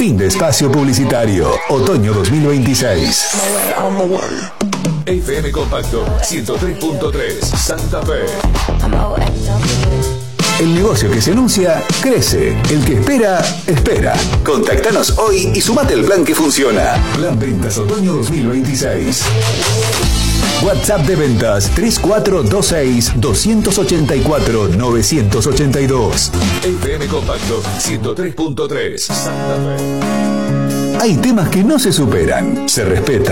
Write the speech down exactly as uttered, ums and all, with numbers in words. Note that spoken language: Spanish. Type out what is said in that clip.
Fin de espacio publicitario. Otoño dos mil veintiséis. F M Compacto ciento tres punto tres Santa Fe. El negocio que se anuncia crece. El que espera, espera. Contactanos hoy y sumate al plan que funciona. Plan Ventas Otoño dos mil veintiséis. WhatsApp de ventas tres cuatro dos seis, dos ocho cuatro, nueve ocho dos. F M Compacto ciento tres punto tres Santa Fe. Hay temas que no se superan, se respetan.